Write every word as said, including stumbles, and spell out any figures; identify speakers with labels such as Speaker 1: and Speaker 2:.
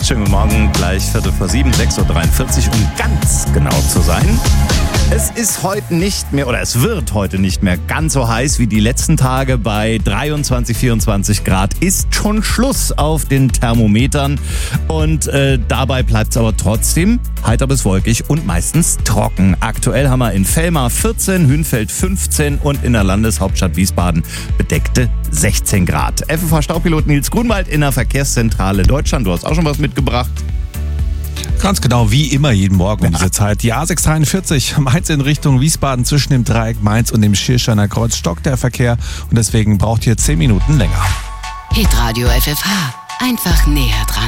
Speaker 1: Schönen guten Morgen, gleich Viertel vor sieben, sechs Uhr dreiundvierzig, um ganz genau zu sein. Es ist heute nicht mehr, oder es wird heute nicht mehr ganz so heiß wie die letzten Tage. Bei dreiundzwanzig, vierundzwanzig Grad ist schon Schluss auf den Thermometern. Und äh, dabei bleibt es aber trotzdem heiter bis wolkig und meistens trocken. Aktuell haben wir in Vellmar vierzehn, Hünfeld fünfzehn und in der Landeshauptstadt Wiesbaden bedeckte sechzehn Grad. F F H-Staupilot Nils Grunwald in der Verkehrszentrale Deutschland. Du hast auch schon was mitgebracht.
Speaker 2: Ganz genau, wie immer jeden Morgen um diese Zeit. Die A sechs dreiundvierzig, Mainz in Richtung Wiesbaden zwischen dem Dreieck Mainz und dem Schiersteiner Kreuz stockt der Verkehr und deswegen braucht ihr zehn Minuten länger.
Speaker 3: Hitradio F F H, einfach näher dran.